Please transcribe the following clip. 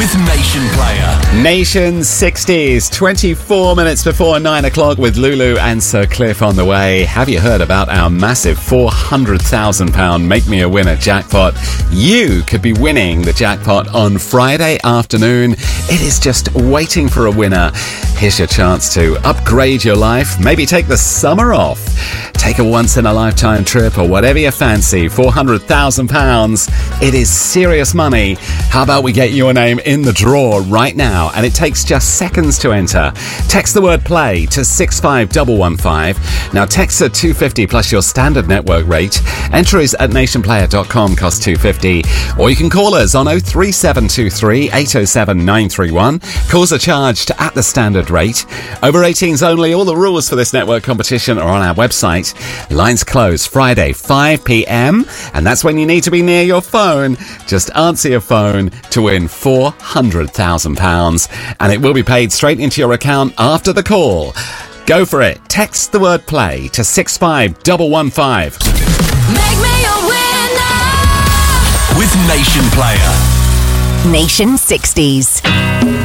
with Nation Player. Nation 60s, 24 minutes before 9 o'clock with Lulu and Sir Cliff on the way. Have you heard about our massive £400,000 Make Me a Winner jackpot? You could be winning the jackpot on Friday afternoon. It is just waiting for a winner. Here's your chance to upgrade your life, maybe take the summer off, take a once-in-a-lifetime trip or whatever you fancy. £400,000. It is serious money. How about we get your name in the draw right now? And it takes just seconds to enter. Text the word play to 65115. Now text at 250 plus your standard network rate. Entries at nationplayer.com cost $2.50. Or you can call us on 03723 807 931. Calls are charged at the standard rate. Over 18s only. All the rules for this network competition are on our website. Lines close Friday 5 p.m. and that's when you need to be near your phone. Just answer your phone to win £400,000 and it will be paid straight into your account after the call. Go for it. Text the word play to 65115. Make me a winner With Nation Player. Nation 60s.